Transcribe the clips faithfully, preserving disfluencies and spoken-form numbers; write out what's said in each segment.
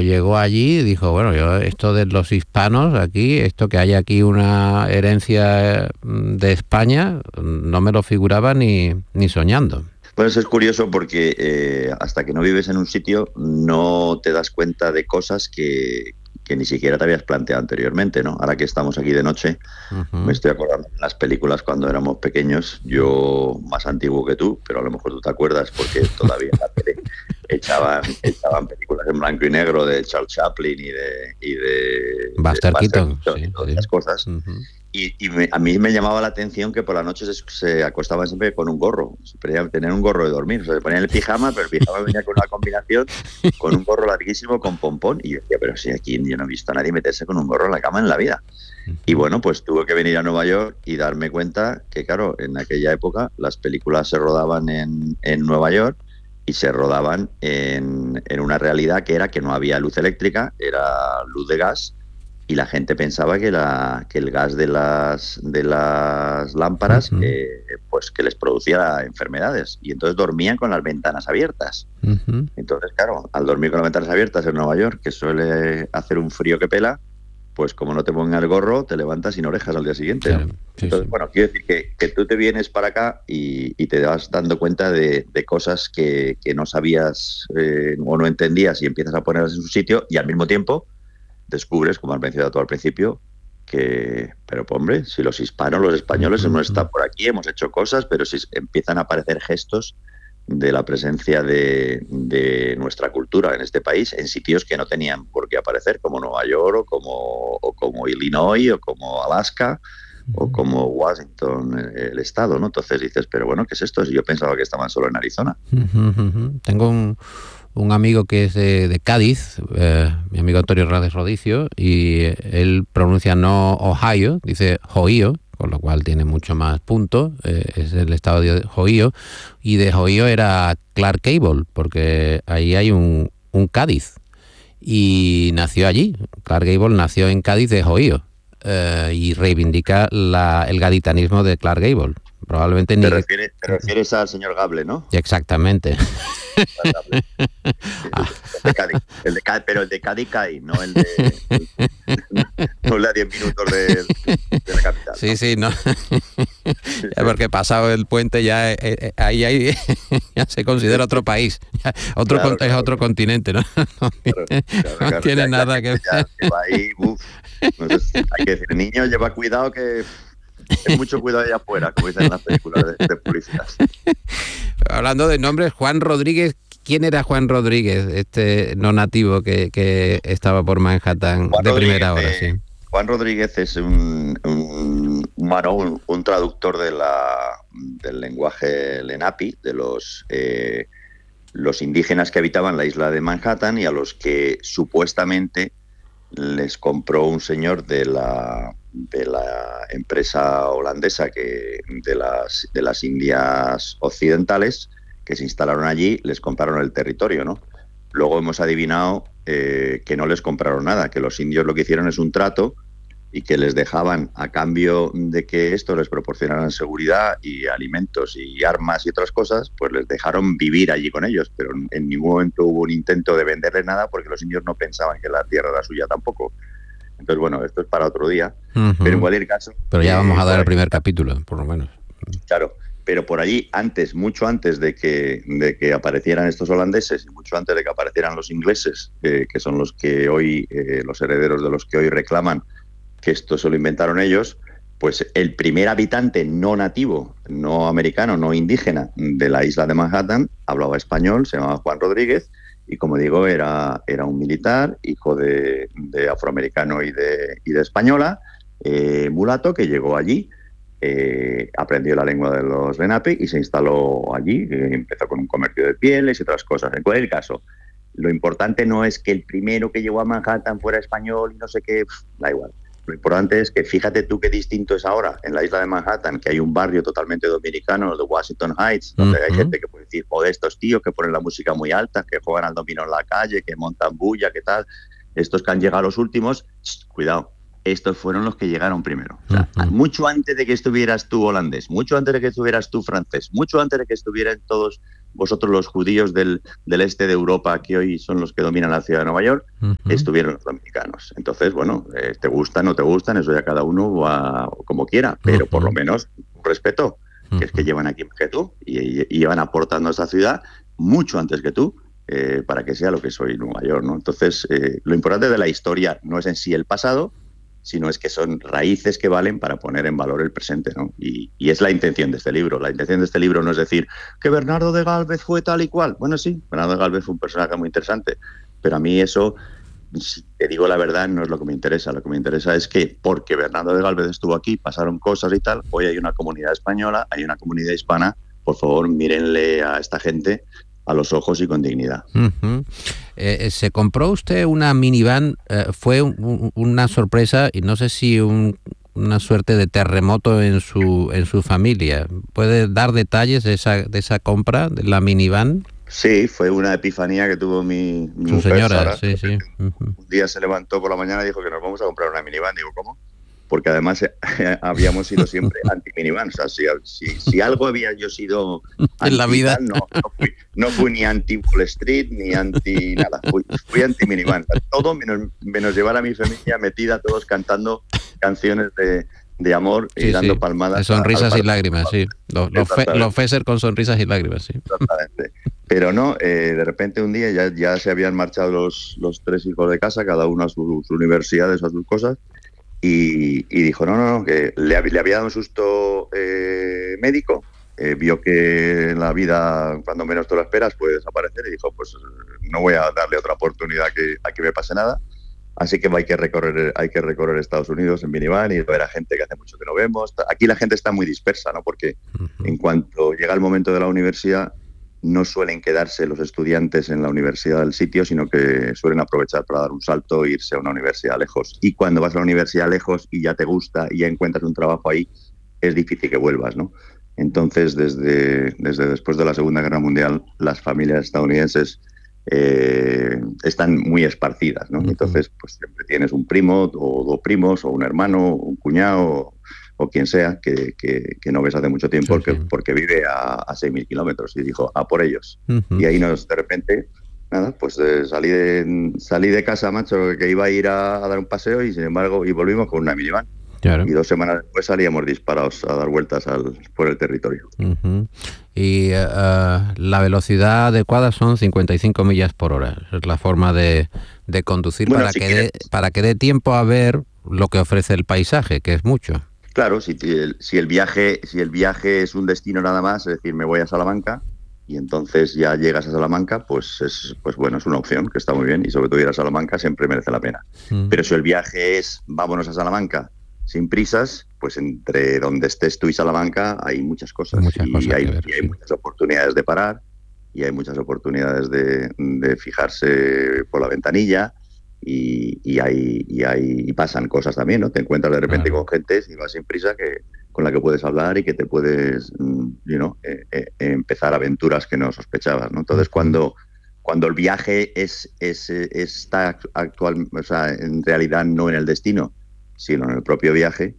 llegó allí dijo, bueno, yo esto de los hispanos aquí, esto que hay aquí una herencia de España, no me lo figuraba ni, ni soñando. Pues es curioso porque eh, hasta que no vives en un sitio no te das cuenta de cosas que, que ni siquiera te habías planteado anteriormente, ¿no? Ahora que estamos aquí de noche, uh-huh. me estoy acordando de las películas cuando éramos pequeños, yo más antiguo que tú, pero a lo mejor tú te acuerdas porque todavía en la tele echaban, echaban películas en blanco y negro de Charles Chaplin y de, y de Buster, de Buster Keaton, Keaton sí, y todas sí. esas cosas. Uh-huh. Y, y me, a mí me llamaba la atención que por la noche se, se acostaban siempre con un gorro, tener un gorro de dormir, o sea, se ponían el pijama, pero el pijama venía con una combinación, con un gorro larguísimo, con pompón, y yo decía, pero si aquí yo no he visto a nadie meterse con un gorro en la cama en la vida. Uh-huh. Y bueno, pues tuve que venir a Nueva York y darme cuenta que, claro, en aquella época las películas se rodaban en, en Nueva York y se rodaban en, en una realidad que era que no había luz eléctrica, era luz de gas, y la gente pensaba que, la, que el gas de las, de las lámparas uh-huh. eh, pues que les producía enfermedades, y entonces dormían con las ventanas abiertas. Uh-huh. Entonces, claro, al dormir con las ventanas abiertas en Nueva York, que suele hacer un frío que pela, pues como no te ponga el gorro, te levantas sin orejas al día siguiente, ¿no? Sí, entonces, sí. Bueno, quiero decir que, que tú te vienes para acá y, y te vas dando cuenta de, de cosas que, que no sabías eh, o no entendías y empiezas a ponerlas en su sitio, y al mismo tiempo descubres, como has mencionado tú al principio, que, pero hombre, si los hispanos, los españoles uh-huh. hemos estado por aquí, hemos hecho cosas, pero si empiezan a aparecer gestos de la presencia de, de nuestra cultura en este país, en sitios que no tenían por qué aparecer, como Nueva York, o como, o como Illinois, o como Alaska, uh-huh. o como Washington, el estado, ¿no? Entonces dices, pero bueno, ¿qué es esto? Si yo pensaba que estaban solo en Arizona. Uh-huh, uh-huh. Tengo un... un amigo que es de, de Cádiz, eh, mi amigo Antonio Rades Rodicio, y él pronuncia no Ohio, dice Ohio, con lo cual tiene mucho más puntos, eh, es el estado de Ohio, y de Ohio era Clark Gable, porque ahí hay un, un Cádiz, y nació allí. Clark Gable nació en Cádiz de Ohio, eh, y reivindica la, el gaditanismo de Clark Gable. Probablemente te ni... Refieres, te refieres al señor Gable, ¿no? Exactamente. Ah. El de Cádiz, el de Cádiz, pero el de Cádiz cae, no el de no el de a diez minutos de, de la capital. Sí, ¿no? sí, no. Ya porque pasado el puente ya eh, eh, ahí, ahí ya se considera otro país, ya, otro claro, con, claro. es otro continente, ¿no? No, claro, claro, claro, no tiene ya, nada ya, que ver. Ya, que va ahí, uf, no sé, hay que decir, niño, lleva cuidado que es mucho cuidado allá afuera, como dicen en las películas de, de publicidad. Hablando de nombres, Juan Rodríguez, ¿quién era Juan Rodríguez, este no nativo que, que estaba por Manhattan Juan de Rodríguez, primera hora? Eh, sí. Juan Rodríguez es un, un humano, un, un traductor de la, del lenguaje lenapi, de los, eh, los indígenas que habitaban la isla de Manhattan y a los que supuestamente les compró un señor de la, de la empresa holandesa que de las, de las Indias Occidentales, que se instalaron allí, les compraron el territorio, ¿no? Luego hemos adivinado eh, que no les compraron nada, que los indios lo que hicieron es un trato y que les dejaban, a cambio de que esto les proporcionaran seguridad y alimentos y armas y otras cosas, pues les dejaron vivir allí con ellos, pero en ningún momento hubo un intento de venderles nada porque los indios no pensaban que la tierra era suya tampoco. Entonces, bueno, esto es para otro día, uh-huh. pero en cualquier caso... Pero ya vamos eh, a dar el primer capítulo, por lo menos. Claro, pero por allí, antes, mucho antes de que, de que aparecieran estos holandeses y mucho antes de que aparecieran los ingleses, eh, que son los que hoy, eh, los herederos de los que hoy reclaman que esto se lo inventaron ellos, pues el primer habitante no nativo, no americano, no indígena de la isla de Manhattan hablaba español, se llamaba Juan Rodríguez y, como digo, era, era un militar, hijo de, de afroamericano y de, y de española, eh, mulato, que llegó allí, eh, aprendió la lengua de los Lenape y se instaló allí, eh, empezó con un comercio de pieles y otras cosas. En cualquier caso, lo importante no es que el primero que llegó a Manhattan fuera español y no sé qué, pff, da igual. Lo importante es que fíjate tú qué distinto es ahora en la isla de Manhattan, que hay un barrio totalmente dominicano, el de Washington Heights, donde uh-huh. hay gente que puede decir, o de estos tíos que ponen la música muy alta, que juegan al dominó en la calle, que montan bulla, que tal. Estos que han llegado los últimos, ch, cuidado, estos fueron los que llegaron primero. O sea, uh-huh. mucho antes de que estuvieras tú holandés, mucho antes de que estuvieras tú francés, mucho antes de que estuvieran todos vosotros los judíos del, del este de Europa, que hoy son los que dominan la ciudad de Nueva York, uh-huh. estuvieron los dominicanos. Entonces, bueno, eh, te gustan, no te gustan, eso ya cada uno va como quiera, pero uh-huh. por lo menos respeto, que uh-huh. es que llevan aquí más que tú y, y, y llevan aportando a esa ciudad mucho antes que tú. Eh, para que sea lo que soy Nueva York, ¿no? Entonces, eh, lo importante de la historia no es en sí el pasado, sino es que son raíces que valen para poner en valor el presente, ¿no? Y, y es la intención de este libro. La intención de este libro no es decir que Bernardo de Gálvez fue tal y cual. Bueno, sí, Bernardo de Gálvez fue un personaje muy interesante, pero a mí eso, si te digo la verdad, no es lo que me interesa. Lo que me interesa es que porque Bernardo de Gálvez estuvo aquí, pasaron cosas y tal, hoy hay una comunidad española, hay una comunidad hispana, por favor, mírenle a esta gente a los ojos y con dignidad. Uh-huh. Eh, ¿Se compró usted una minivan? Eh, ¿Fue un, un, una sorpresa y no sé si un, una suerte de terremoto en su en su familia? ¿Puede dar detalles de esa de esa compra de la minivan? Sí, fue una epifanía que tuvo mi, mi su mujer, señora, Sara. sí, sí. Uh-huh. Un día se levantó por la mañana y dijo que nos vamos a comprar una minivan. Digo, ¿cómo? Porque además eh, habíamos sido siempre anti-minivan. O sea, si, si, si algo había yo sido en la vida, no, no, fui, no fui ni anti-Wall Street ni anti nada, fui, fui anti-minivan. Todo menos, menos llevar a mi familia metida, todos cantando canciones de, de amor sí, y dando sí. palmadas. De sonrisas y lágrimas, sí. Los, los, fe, los Fesser con sonrisas y lágrimas, sí. Exactamente. Pero no, eh, de repente un día ya, ya se habían marchado los, los tres hijos de casa, cada uno a sus universidades, a sus cosas. Y, y dijo, no, no, no, que le, le había dado un susto eh, médico, eh, vio que la vida, cuando menos te lo esperas, puede desaparecer y dijo, pues no voy a darle otra oportunidad que, a que me pase nada, así que hay que recorrer hay que recorrer Estados Unidos en minivan y ver a gente que hace mucho que no vemos. Aquí la gente está muy dispersa, ¿no? Porque uh-huh. en cuanto llega el momento de la universidad, no suelen quedarse los estudiantes en la universidad del sitio, sino que suelen aprovechar para dar un salto e irse a una universidad lejos. Y cuando vas a la universidad lejos y ya te gusta y ya encuentras un trabajo ahí, es difícil que vuelvas, ¿no? Entonces, desde, desde después de la Segunda Guerra Mundial, las familias estadounidenses eh, están muy esparcidas, ¿no? Uh-huh. Entonces, pues siempre tienes un primo o dos primos o un hermano, un cuñado o quien sea, que, que, que no ves hace mucho tiempo, sí, porque, sí. porque vive a, a seis mil kilómetros, y dijo, a por ellos. Uh-huh. Y ahí nos, de repente, nada, pues eh, salí, de, salí de casa, macho, que iba a ir a, a dar un paseo, y sin embargo, y volvimos con una minivan. Claro. Y dos semanas después salíamos disparados a dar vueltas al, por el territorio. Uh-huh. Y uh, la velocidad adecuada son cincuenta y cinco millas por hora. Es la forma de, de conducir bueno, para, si que dé, para que dé tiempo a ver lo que ofrece el paisaje, que es mucho. Claro, si, si, el viaje, si el viaje es un destino nada más, es decir, me voy a Salamanca y entonces ya llegas a Salamanca, pues es pues bueno, es una opción que está muy bien, y sobre todo ir a Salamanca siempre merece la pena. Mm. Pero si el viaje es vámonos a Salamanca sin prisas, pues entre donde estés tú y Salamanca hay muchas cosas, muchas y, cosas hay, ver, y hay sí. muchas oportunidades de parar, y hay muchas oportunidades de, de fijarse por la ventanilla. Y, y, hay, y, hay, y pasan cosas también, ¿no? Te encuentras de repente claro. con gente, si vas sin prisa, que, con la que puedes hablar y que te puedes, you know, eh, eh, empezar aventuras que no sospechabas, ¿no? Entonces, cuando, cuando el viaje es, es, está actual, o sea, en realidad no en el destino, sino en el propio viaje,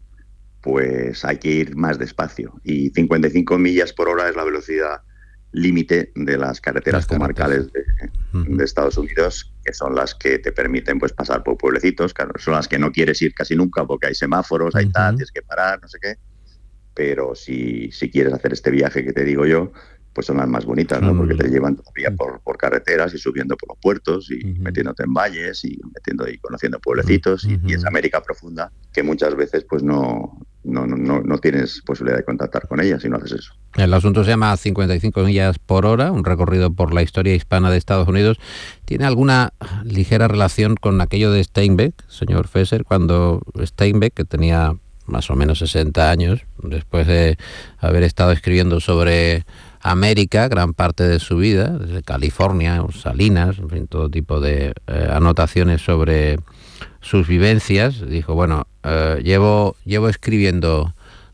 pues hay que ir más despacio. Y cincuenta y cinco millas por hora es la velocidad límite de las carreteras las comarcales de, uh-huh. de Estados Unidos, que son las que te permiten pues pasar por pueblecitos, claro, son las que no quieres ir casi nunca porque hay semáforos, hay uh-huh. tal, tienes que parar, no sé qué, pero si, si quieres hacer este viaje que te digo yo, pues son las más bonitas, ¿no? Porque te llevan todavía por, por carreteras y subiendo por los puertos y uh-huh. metiéndote en valles y metiendo y conociendo pueblecitos uh-huh. y, y es América profunda, que muchas veces pues no, no, no, no tienes posibilidad de contactar con ella si no haces eso. El asunto se llama cincuenta y cinco millas por hora, un recorrido por la historia hispana de Estados Unidos. ¿Tiene alguna ligera relación con aquello de Steinbeck, señor Fesser, cuando Steinbeck, que tenía más o menos sesenta años, después de haber estado escribiendo sobre América gran parte de su vida, desde California, Salinas, en fin, todo tipo de eh, anotaciones sobre sus vivencias, dijo, bueno, eh, llevo, llevo escribiendo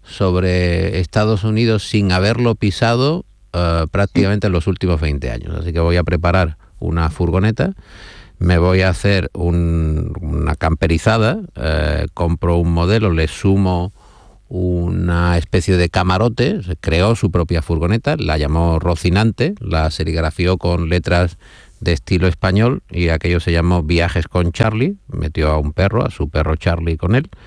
sobre Estados Unidos sin haberlo pisado uh, prácticamente en los últimos veinte años. Así que voy a preparar una furgoneta, me voy a hacer un, una camperizada, eh, compro un modelo, le sumo una especie de camarote, creó su propia furgoneta, la llamó Rocinante, la serigrafió con letras de estilo español y aquello se llamó Viajes con Charlie, metió a un perro, a su perro Charlie con él,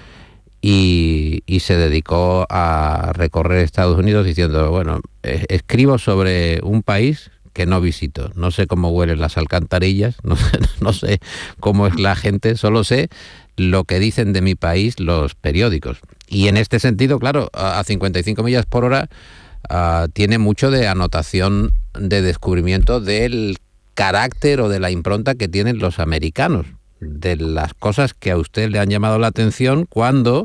y, y se dedicó a recorrer Estados Unidos diciendo, bueno, eh, escribo sobre un país que no visito, no sé cómo huelen las alcantarillas, no sé, no sé cómo es la gente, solo sé lo que dicen de mi país los periódicos. Y en este sentido, claro, a cincuenta y cinco millas por hora uh, tiene mucho de anotación de descubrimiento del carácter o de la impronta que tienen los americanos, de las cosas que a usted le han llamado la atención cuando,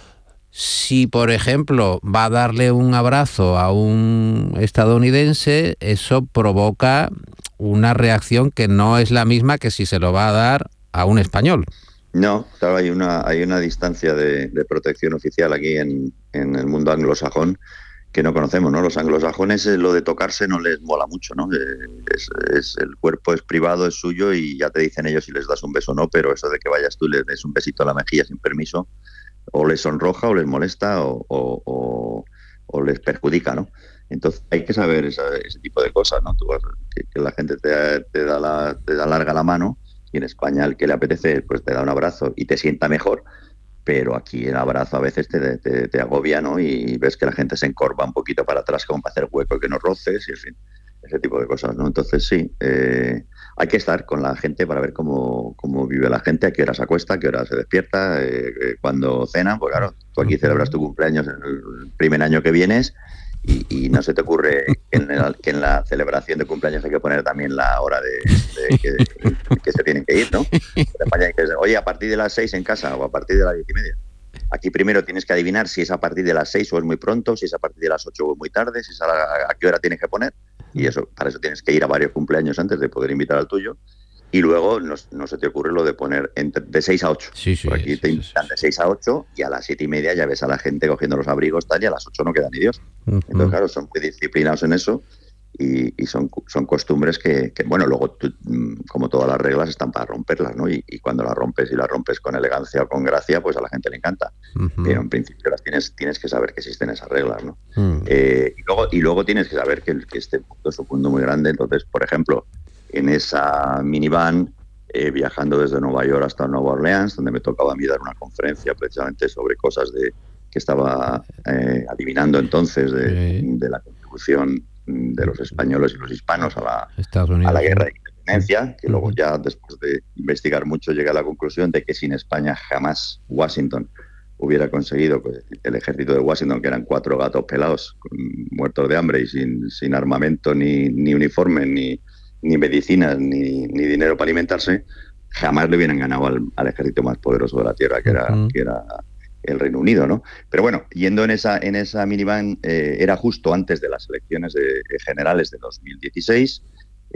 si por ejemplo va a darle un abrazo a un estadounidense, eso provoca una reacción que no es la misma que si se lo va a dar a un español. No, claro, hay una hay una distancia de, de protección oficial aquí en, en el mundo anglosajón que no conocemos, ¿no? Los anglosajones, lo de tocarse no les mola mucho, ¿no? Es, es, el cuerpo es privado, es suyo y ya te dicen ellos si les das un beso o no, pero eso de que vayas tú y les des un besito a la mejilla sin permiso, o les sonroja o les molesta o, o, o, o les perjudica, ¿no? Entonces hay que saber esa, ese tipo de cosas, ¿no? Tú vas, que, que la gente te, te, da la, te da larga la mano y en España el que le apetece pues te da un abrazo y te sienta mejor, pero aquí el abrazo a veces te, te, te agobia, ¿no? Y ves que la gente se encorva un poquito para atrás como para hacer hueco que no roces y en fin, ese tipo de cosas, ¿no? Entonces sí, eh, hay que estar con la gente para ver cómo, cómo vive la gente, a qué hora se acuesta, a qué hora se despierta, eh, cuando cenan, pues claro, tú aquí celebras tu cumpleaños en el primer año que vienes y, y no se te ocurre que en, el, que en la celebración de cumpleaños hay que poner también la hora de, de que, que se tienen que ir, ¿no? En España hay que decir, oye, a partir de las seis en casa o a partir de las diez y media. Aquí primero tienes que adivinar si es a partir de las seis o es muy pronto, si es a partir de las ocho o es muy tarde, si es a, la, a qué hora tienes que poner. Y eso, para eso tienes que ir a varios cumpleaños antes de poder invitar al tuyo. Y luego no, no se te ocurre lo de poner entre, de seis a ocho. Sí, sí, Por aquí sí, te sí, invitan sí. de seis a ocho y a las siete y media ya ves a la gente cogiendo los abrigos tal y a las ocho no queda ni Dios. Uh-huh. Entonces, claro, son muy disciplinados en eso y, y son, son costumbres que, que bueno, luego tú, como todas las reglas están para romperlas, ¿no? Y, y cuando las rompes y las rompes con elegancia o con gracia, pues a la gente le encanta. Uh-huh. Pero en principio las tienes, tienes que saber que existen esas reglas, ¿no? Uh-huh. Eh, y, luego, y luego tienes que saber que, que este mundo es un mundo muy grande. Entonces, por ejemplo, en esa minivan, eh, viajando desde Nueva York hasta Nueva Orleans, donde me tocaba a mí dar una conferencia precisamente sobre cosas de que estaba eh, adivinando entonces de, sí. de la contribución de los españoles y los hispanos a la, a la guerra de independencia, que uh-huh. luego ya después de investigar mucho llegué a la conclusión de que sin España jamás Washington hubiera conseguido, pues, el ejército de Washington, que eran cuatro gatos pelados, con, muertos de hambre y sin, sin armamento, ni, ni uniforme, ni, ni medicinas, ni, ni dinero para alimentarse, jamás le hubieran ganado al, al ejército más poderoso de la Tierra, que era, uh-huh. que era el Reino Unido, ¿no? Pero bueno, yendo en esa en esa minivan, eh, era justo antes de las elecciones de, de generales de dos mil dieciséis,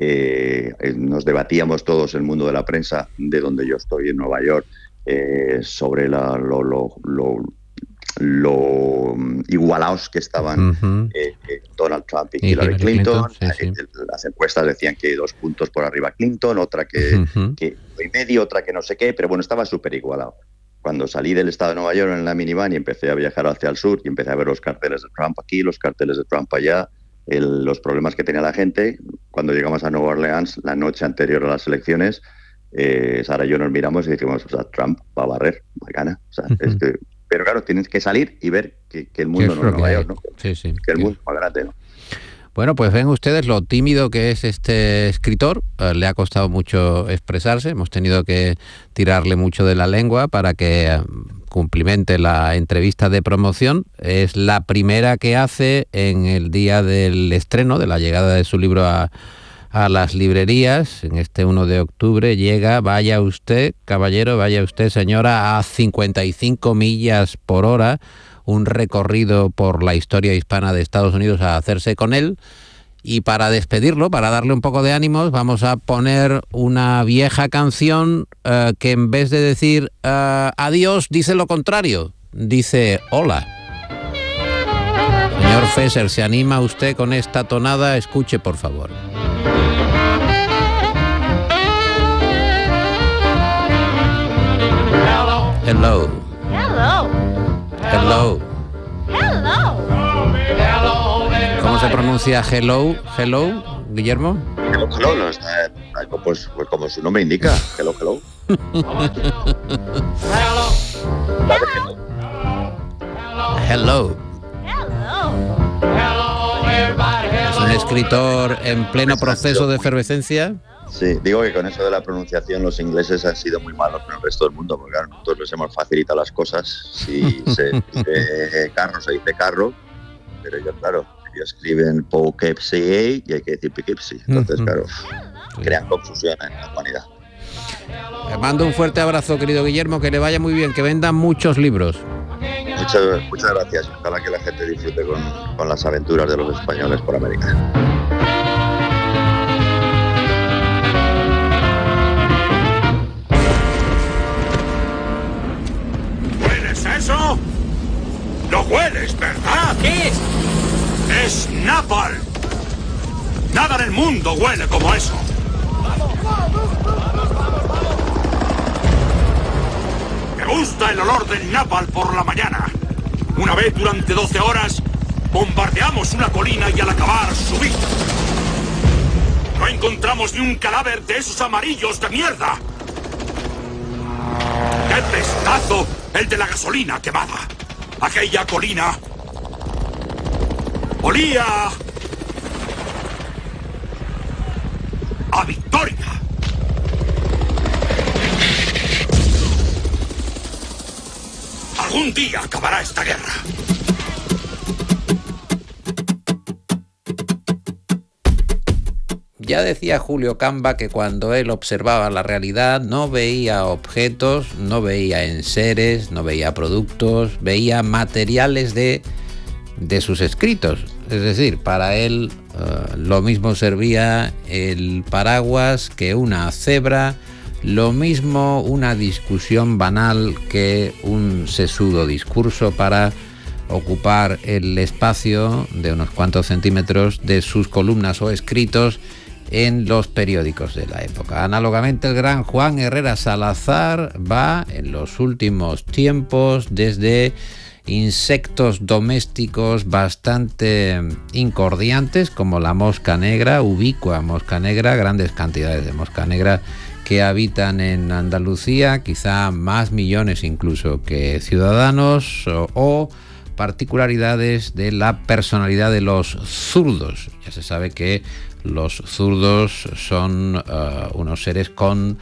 eh, nos debatíamos todos, el mundo de la prensa, de donde yo estoy, en Nueva York, eh, sobre la, lo, lo, lo, lo igualados que estaban uh-huh. eh, eh, Donald Trump y, y Hillary Clinton. Clinton sí, sí. Las encuestas decían que dos puntos por arriba Clinton, otra que, uh-huh. que y medio, otra que no sé qué, pero bueno, estaba súper igualado. Cuando salí del estado de Nueva York en la minivan y empecé a viajar hacia el sur y empecé a ver los carteles de Trump aquí, los carteles de Trump allá, el, los problemas que tenía la gente, cuando llegamos a Nueva Orleans la noche anterior a las elecciones, eh, Sara y yo nos miramos y dijimos, o sea, Trump va a barrer, va a ganar. O sea, uh-huh. es que, pero claro, tienes que salir y ver que, que el mundo no es Nueva York, ¿no? Sí, sí. Que el mundo es más grande, ¿no? Bueno, pues ven ustedes lo tímido que es este escritor. Eh, le ha costado mucho expresarse. Hemos tenido que tirarle mucho de la lengua para que eh, cumplimente la entrevista de promoción. Es la primera que hace en el día del estreno, de la llegada de su libro a, a las librerías. En este uno de octubre llega, vaya usted, caballero, vaya usted, señora, a cincuenta y cinco millas por hora. Un recorrido por la historia hispana de Estados Unidos a hacerse con él. Y para despedirlo, para darle un poco de ánimos, vamos a poner una vieja canción uh, que en vez de decir uh, adiós, dice lo contrario. Dice hola. Señor Fesser, ¿se anima usted con esta tonada? Escuche, por favor. Hello. Hello. Hello. pronuncia hello, hello, Guillermo? Hello, hello, no, está, pues, pues como su nombre indica, hello, hello. Hello. Es un escritor en pleno proceso de efervescencia. Sí, digo que con eso de la pronunciación los ingleses han sido muy malos con el resto del mundo, porque claro, nosotros les hemos facilitado las cosas. Si se dice carro, se dice carro, pero ellos, claro, ellos escriben Poughkeepsie y hay que decir Poughkeepsie. Entonces, claro, crean confusión en la humanidad. Le mando un fuerte abrazo, querido Guillermo, que le vaya muy bien, que vendan muchos libros. Muchas, muchas gracias. Ojalá que la gente disfrute con, con las aventuras de los españoles por América. ¿Hueles eso? ¿Lo hueles, verdad? ¿Qué es? ¡Es napalm! Nada en el mundo huele como eso. Me gusta el olor del napalm por la mañana. Una vez durante doce horas bombardeamos una colina y al acabar subí. No encontramos ni un cadáver de esos amarillos de mierda. ¡Qué pestazo el de la gasolina quemada! Aquella colina olía a victoria. Algún día acabará esta guerra. Ya decía Julio Camba que cuando él observaba la realidad no veía objetos, no veía enseres, no veía productos, veía materiales de, de sus escritos. Es decir, para él uh, lo mismo servía el paraguas que una cebra, lo mismo una discusión banal que un sesudo discurso para ocupar el espacio de unos cuantos centímetros de sus columnas o escritos en los periódicos de la época. Análogamente, el gran Juan Herrera Salazar va en los últimos tiempos desde insectos domésticos bastante incordiantes como la mosca negra, ubicua mosca negra, grandes cantidades de mosca negra que habitan en Andalucía, quizá más millones incluso que ciudadanos, o, o particularidades de la personalidad de los zurdos. Ya se sabe que los zurdos son uh, unos seres con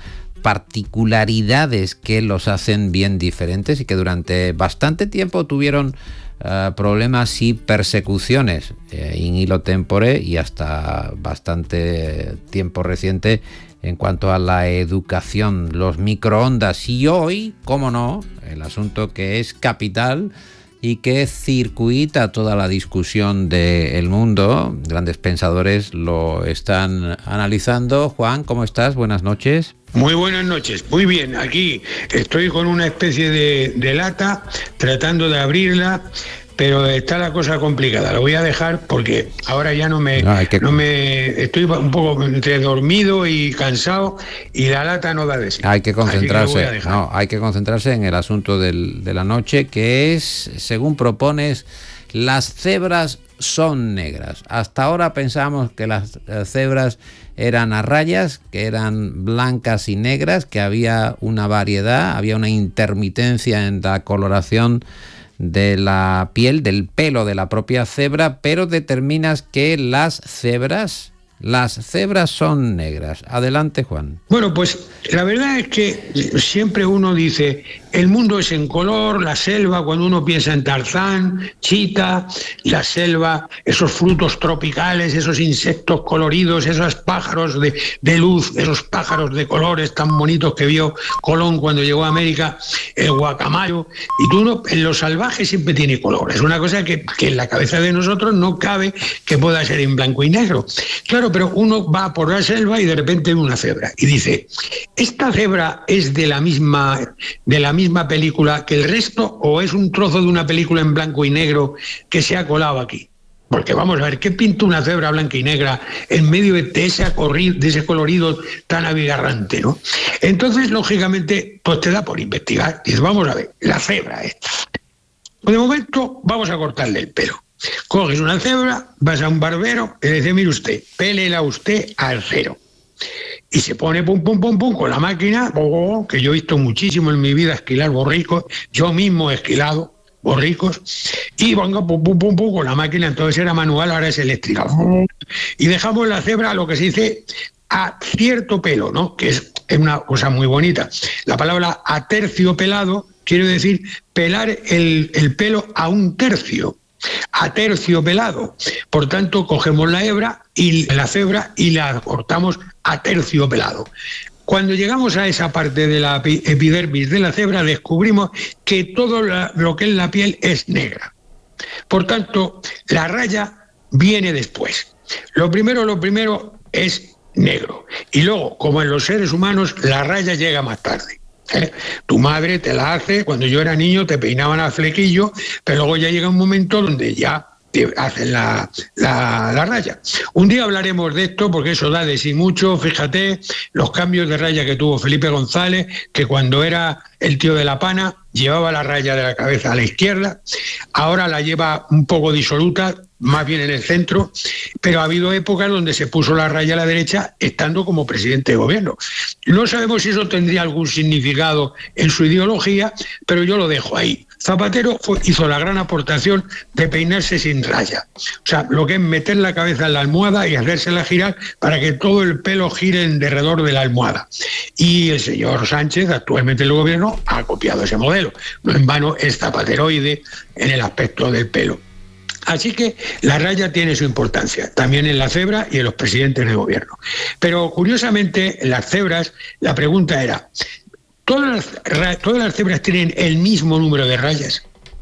particularidades que los hacen bien diferentes y que durante bastante tiempo tuvieron uh, problemas y persecuciones eh, in illo tempore y hasta bastante tiempo reciente en cuanto a la educación, los microondas. Y hoy, cómo no, el asunto que es capital y que circuita toda la discusión del mundo. Grandes pensadores lo están analizando. Juan, ¿cómo estás? Buenas noches. Muy buenas noches, muy bien, aquí estoy con una especie de, de lata tratando de abrirla, pero está la cosa complicada. Lo voy a dejar porque ahora ya no me, no, que... no me estoy un poco entre dormido y cansado y la lata no da de sí. Hay que concentrarse, que no, hay que concentrarse en el asunto del, de la noche, que es, según propones, las cebras son negras. Hasta ahora pensábamos que las cebras eran a rayas, que eran blancas y negras, que había una variedad, había una intermitencia en la coloración de la piel, del pelo de la propia cebra, pero determinas que las cebras, las cebras son negras. Adelante, Juan. Bueno, pues la verdad es que siempre uno dice, el mundo es en color, la selva, cuando uno piensa en Tarzán, Chita, la selva, esos frutos tropicales, esos insectos coloridos, esos pájaros de, de luz, esos pájaros de colores tan bonitos que vio Colón cuando llegó a América, el guacamayo, y tú uno, en lo salvaje siempre tiene color. Es una cosa que, que en la cabeza de nosotros no cabe que pueda ser en blanco y negro. Claro, pero uno va por la selva y de repente ve una cebra y dice, ¿esta cebra es de la misma, de la misma película que el resto o es un trozo de una película en blanco y negro que se ha colado aquí? Porque vamos a ver, ¿qué pinta una cebra blanca y negra en medio de ese, de ese colorido tan abigarrante, ¿no? Entonces, lógicamente, pues te da por investigar. Dices, vamos a ver, la cebra esta. De momento, vamos a cortarle el pelo. Coges una cebra, vas a un barbero y le dices, mire usted, pélela usted al cero. Y se pone pum, pum, pum, pum con la máquina, oh, que yo he visto muchísimo en mi vida esquilar borricos, yo mismo he esquilado borricos, y pongo pum, pum, pum, pum con la máquina, entonces era manual, ahora es eléctrica. Y dejamos la cebra, lo que se dice, a cierto pelo, ¿no? Que es una cosa muy bonita. La palabra aterciopelado quiere decir pelar el, el pelo a un tercio. Aterciopelado. Por tanto, cogemos la hebra y la cebra y la cortamos aterciopelado. Cuando llegamos a esa parte de la epidermis de la cebra, descubrimos que todo la, lo que es la piel es negra. Por tanto, la raya viene después. Lo primero, lo primero es negro. Y luego, como en los seres humanos, la raya llega más tarde. ¿Eh? Tu madre te la hace, cuando yo era niño te peinaban al flequillo, pero luego ya llega un momento donde ya te hacen la, la, la raya. Un día hablaremos de esto porque eso da de sí mucho. Fíjate los cambios de raya que tuvo Felipe González, que cuando era el tío de la pana llevaba la raya de la cabeza a la izquierda, ahora la lleva un poco disoluta, más bien en el centro, pero ha habido épocas donde se puso la raya a la derecha estando como presidente de gobierno. No sabemos si eso tendría algún significado en su ideología, pero yo lo dejo ahí. Zapatero fue, hizo la gran aportación de peinarse sin raya. O sea, lo que es meter la cabeza en la almohada y hacérsela girar para que todo el pelo gire en derredor de la almohada. Y el señor Sánchez, actualmente en el gobierno, ha copiado ese modelo. No en vano es zapateroide en el aspecto del pelo. Así que la raya tiene su importancia, también en la cebra y en los presidentes de gobierno. Pero curiosamente, en las cebras, la pregunta era, ¿todas las, ¿todas las cebras tienen el mismo número de rayas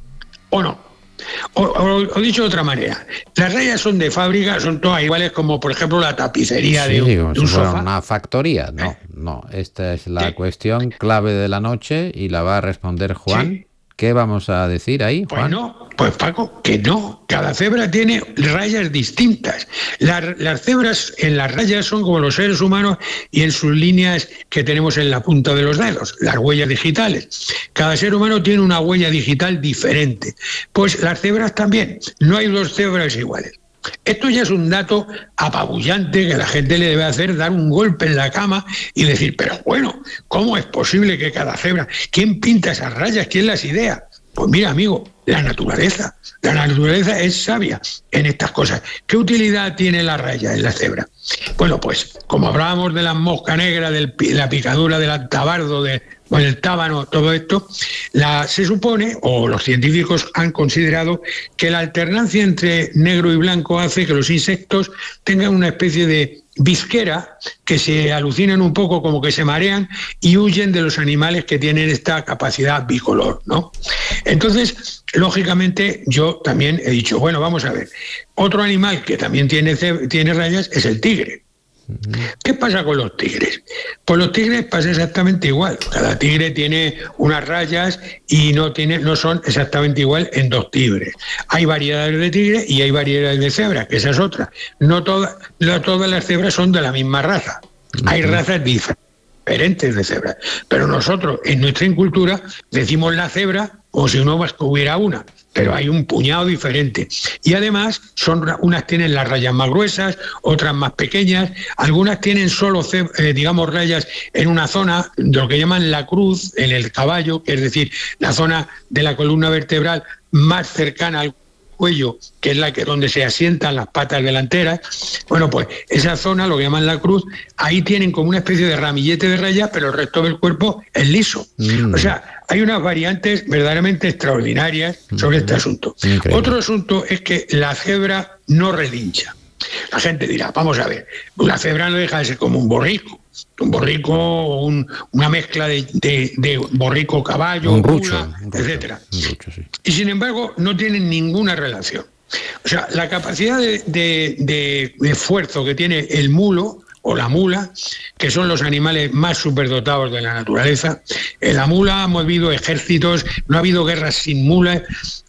o no? O, o, o dicho de otra manera, las rayas son de fábrica, son todas iguales como, por ejemplo, la tapicería sí, de, de un si sofá. Una factoría, no, ¿Eh? no. Esta es la ¿Sí? cuestión clave de la noche y la va a responder Juan. ¿Sí? ¿Qué vamos a decir ahí, Juan? Pues no, pues Paco, que no. Cada cebra tiene rayas distintas. Las, las cebras en las rayas son como los seres humanos y en sus líneas que tenemos en la punta de los dedos, las huellas digitales. Cada ser humano tiene una huella digital diferente. Pues las cebras también. No hay dos cebras iguales. Esto ya es un dato apabullante que la gente le debe hacer, dar un golpe en la cama y decir, pero bueno, ¿cómo es posible que cada cebra? ¿Quién pinta esas rayas? ¿Quién las idea? Pues mira, amigo, la naturaleza. La naturaleza es sabia en estas cosas. ¿Qué utilidad tiene la raya en la cebra? Bueno, pues como hablábamos de la mosca negra, de la picadura del antabardo, de, bueno, el tábano, todo esto, la, se supone, o los científicos han considerado, que la alternancia entre negro y blanco hace que los insectos tengan una especie de bizquera, que se alucinan un poco, como que se marean y huyen de los animales que tienen esta capacidad bicolor, ¿no? Entonces, lógicamente, yo también he dicho, bueno, vamos a ver, otro animal que también tiene, tiene rayas es el tigre. ¿Qué pasa con los tigres? Pues los tigres pasa exactamente igual. Cada tigre tiene unas rayas y no tiene, no son exactamente igual en dos tigres. Hay variedades de tigre y hay variedades de cebra, que esa es otra. No, toda, no todas las cebras son de la misma raza. Hay razas diferentes de cebras. Pero nosotros, en nuestra cultura, decimos la cebra como si no hubiera una. Pero hay un puñado diferente. Y además, son unas tienen las rayas más gruesas, otras más pequeñas, algunas tienen solo, eh, digamos, rayas en una zona, de lo que llaman la cruz, en el caballo, que es decir, la zona de la columna vertebral más cercana al cuello, que es la que donde se asientan las patas delanteras. Bueno, pues esa zona, lo que llaman la cruz, ahí tienen como una especie de ramillete de rayas, pero el resto del cuerpo es liso. Mm. O sea, hay unas variantes verdaderamente extraordinarias sobre este asunto. Increíble. Otro asunto es que la cebra no relincha. La gente dirá, vamos a ver, una cebra no deja de ser como un borrico. Un borrico, un, una mezcla de, de, de borrico caballo, un rucho, mula, un rucho, etcétera. Un rucho, sí. Y sin embargo, no tienen ninguna relación. O sea, la capacidad de, de, de, de esfuerzo que tiene el mulo o la mula, que son los animales más superdotados de la naturaleza. En la mula ha movido ejércitos, no ha habido guerras sin mulas.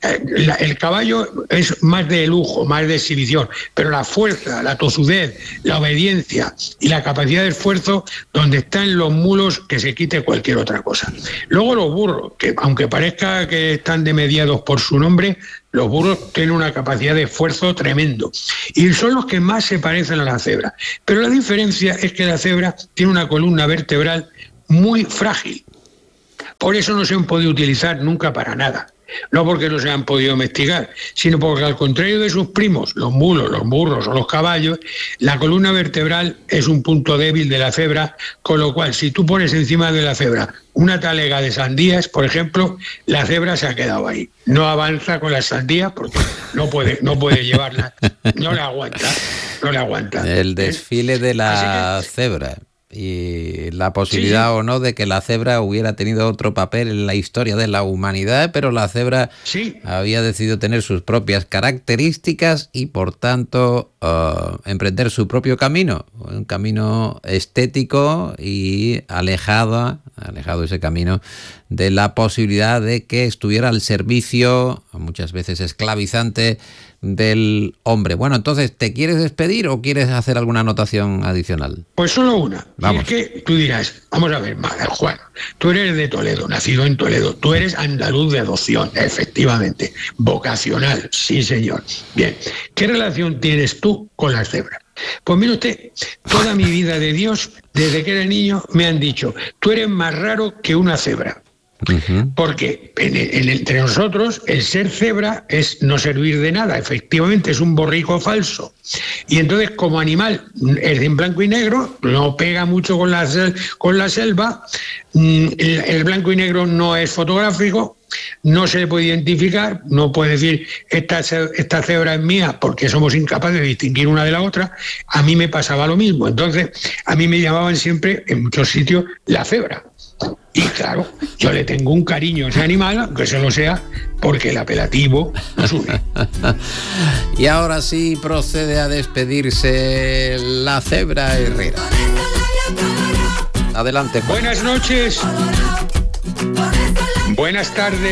El caballo es más de lujo, más de exhibición, pero la fuerza, la tosudez, la obediencia y la capacidad de esfuerzo, donde están los mulos, que se quite cualquier otra cosa. Luego los burros, que aunque parezca que están demediados por su nombre, Los burros tienen una capacidad de esfuerzo tremendo y son los que más se parecen a la cebra. Pero la diferencia es que la cebra tiene una columna vertebral muy frágil. Por eso no se han podido utilizar nunca para nada. No porque no se han podido domesticar, sino porque al contrario de sus primos, los mulos, los burros o los caballos, la columna vertebral es un punto débil de la cebra, con lo cual si tú pones encima de la cebra una talega de sandías, por ejemplo, la cebra se ha quedado ahí. No avanza con las sandías porque no puede, no puede llevarlas, no le aguanta, no le aguanta. El desfile de la que, cebra. Y la posibilidad sí. o no de que la cebra hubiera tenido otro papel en la historia de la humanidad, pero la cebra sí. había decidido tener sus propias características y por tanto uh, emprender su propio camino, un camino estético y alejado, alejado ese camino de la posibilidad de que estuviera al servicio, muchas veces esclavizante, del hombre. Bueno, entonces, ¿te quieres despedir o quieres hacer alguna anotación adicional? Pues solo una. Vamos. Y es que tú dirás, vamos a ver, Juan, tú eres de Toledo, nacido en Toledo, tú eres andaluz de adopción, efectivamente, vocacional, sí señor. Bien, ¿qué relación tienes tú con las cebras? Pues mire usted, toda mi vida de Dios, desde que era niño, me han dicho, tú eres más raro que una cebra. Uh-huh. Porque en el, en el, entre nosotros el ser cebra es no servir de nada, efectivamente es un borrico falso y entonces como animal es en blanco y negro, no pega mucho con la, con la selva, el, el blanco y negro no es fotográfico, no se le puede identificar, no puede decir esta, esta cebra es mía porque somos incapaces de distinguir una de la otra. A mí me pasaba lo mismo, entonces a mí me llamaban siempre en muchos sitios la cebra. Y claro, yo le tengo un cariño a ese animal, aunque se lo sea, porque el apelativo nos une. Y ahora sí procede a despedirse la cebra Herrera. Adelante, Juan. Buenas noches. Buenas tardes.